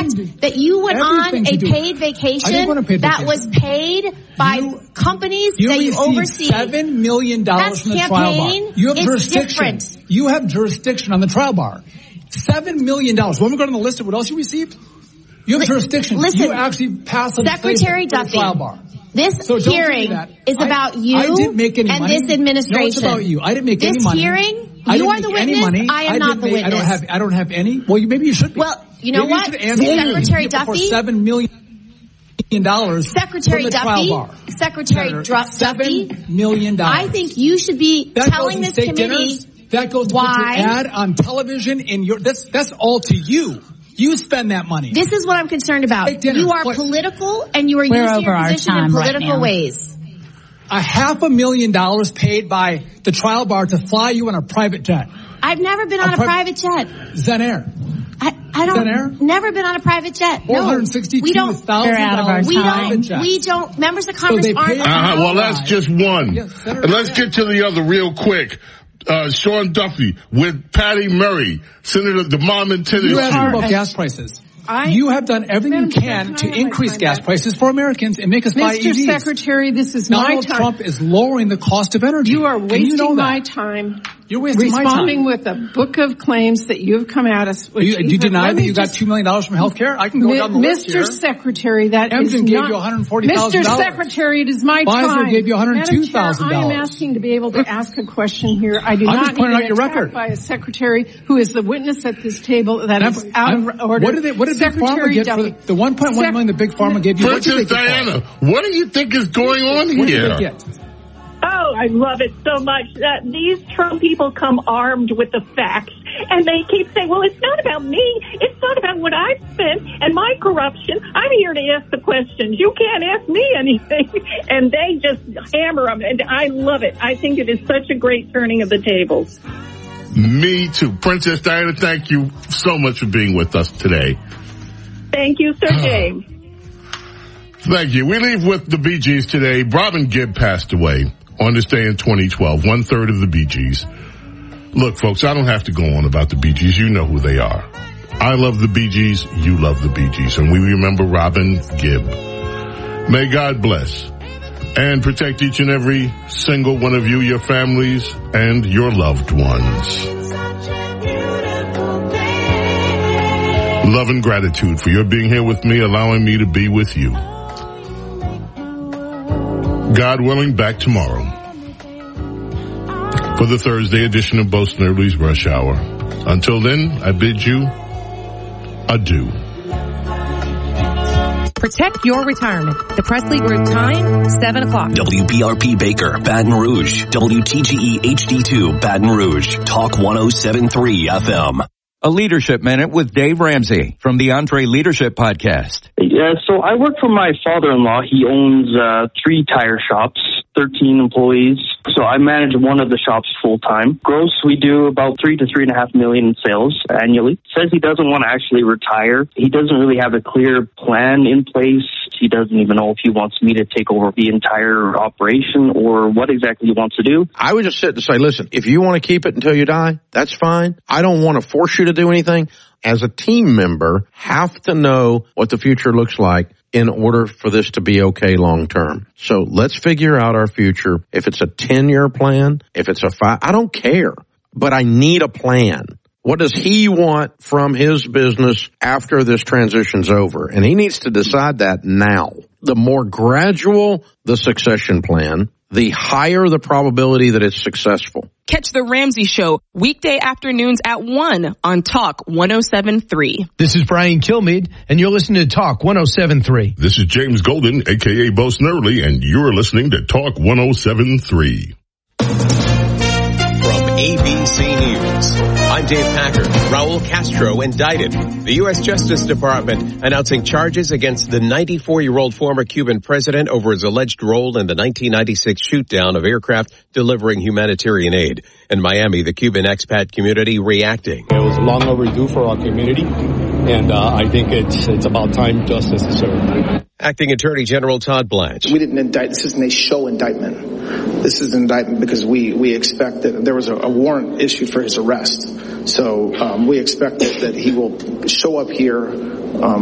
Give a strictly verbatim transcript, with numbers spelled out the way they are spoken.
fact that you went on a paid vacation on a paid that vacation. was paid by you, companies you that you oversee. seven million dollars from the trial bar. You have it's jurisdiction. Different. You have jurisdiction on the trial bar. seven million dollars. When we go on the list of what else you received, you have L- jurisdiction. Listen, you actually passed on Secretary the Duffy. trial bar. This so hearing is I, about you I didn't make any and money. this administration. No, it's about you. I didn't make this any money. This hearing, I you are make the any witness. Money. I am I not the make, witness. I don't have. I don't have any. Well, you, maybe you should be. Well, you know maybe what, you should answer Secretary Duffy. For seven million dollars. Secretary from the Duffy. Trial bar. Secretary Senator, Duffy. Seven million dollars. I think you should be that telling this committee dinners. That goes to why put your ad on television. In your that's that's all to you. You spend that money. This is what I'm concerned about. You are what? political, and you are We're using your position in political right ways. A half a million dollars paid by the trial bar to fly you on a private jet. I've never been on a, a pri- private jet. Zen Air. I, I don't. Zen Air? Never been on a private jet. Four hundred sixty-two thousand dollars. We don't. We don't. Members of Congress so aren't. Uh-huh, well, that's just one. Yes, and let's get to the other real quick. Uh, Sean Duffy with Patty Murray, Senator, the mom and tennis. You asked about gas prices. I, you have done everything you can to increase gas prices for Americans and make us buy E Vs. Mister Secretary, this is my Donald time. Trump is lowering the cost of energy. You are wasting you know my time. You're wasting responding my time. with a book of claims that you have come at us with. You, do you deny that you got two million dollars from health care? I can go Mi- down the list Mister here. Secretary, that Amgen is gave not, you one hundred forty thousand dollars. Mister Secretary, it is my Pfizer time. gave you one hundred two thousand dollars. I am asking to be able to ask a question here. I do I'm not just pointing need out your record. by a secretary who is the witness at this table that I'm, is out I'm, of order. What did, they, what did Big Pharma get for the, the one point one million the Big Pharma gave you? Princess Diana, what do you think is going on what here? What did they get? Oh, I love it so much. Uh, these Trump people come armed with the facts, and they keep saying, well, it's not about me. It's not about what I've spent and my corruption. I'm here to ask the questions. You can't ask me anything. And they just hammer them, and I love it. I think it is such a great turning of the tables. Me too. Princess Diana, thank you so much for being with us today. Thank you, Sir James. Thank you. We leave with the Bee Gees today. Robin Gibb passed away on this day in twenty twelve, one third of the Bee Gees. Look, folks, I don't have to go on about the Bee Gees. You know who they are. I love the Bee Gees. You love the Bee Gees. And we remember Robin Gibb. May God bless and protect each and every single one of you, your families, and your loved ones. Love and gratitude for your being here with me, allowing me to be with you. God willing, back tomorrow for the Thursday edition of Bo Snerdley's Rush Hour. Until then, I bid you adieu. Protect your retirement. The Presley Group time, seven o'clock. W B R P Baker, Baton Rouge. W T G E H D two, Baton Rouge. Talk one oh seven point three F M. A Leadership Minute with Dave Ramsey from the Entre Leadership Podcast. Yeah, so I work for my father-in-law. He owns uh, three tire shops, thirteen employees. So I manage one of the shops full-time. Gross, we do about three to three and a half million in sales annually. Says he doesn't want to actually retire. He doesn't really have a clear plan in place. He doesn't even know if he wants me to take over the entire operation or what exactly he wants to do. I would just sit and say, listen, if you want to keep it until you die, that's fine. I don't want to force you to do anything. As a team member, have to know what the future looks like in order for this to be okay long term. So let's figure out our future. If it's a ten-year plan, if it's a five, I don't care, but I need a plan. What does he want from his business after this transition's over? And he needs to decide that now. The more gradual the succession plan, the higher the probability that it's successful. Catch The Ramsey Show weekday afternoons at one on Talk one oh seven point three. This is Brian Kilmeade, and you're listening to Talk one oh seven point three. This is James Golden, a k a. Bo Snerdley, and you're listening to Talk one oh seven point three. From A B C News, I'm Dave Packer. Raul Castro indicted. The U S Justice Department announcing charges against the ninety-four-year-old former Cuban president over his alleged role in the nineteen ninety-six shoot-down of aircraft delivering humanitarian aid. In Miami, the Cuban expat community reacting. It was long overdue for our community, and uh, I think it's it's about time justice is served. Acting Attorney General Todd Blanche. We didn't indict. This isn't a show indictment. This is an indictment because we, we expect that there was a, a warrant issued for his arrest. So um, we expect that, that he will show up here um,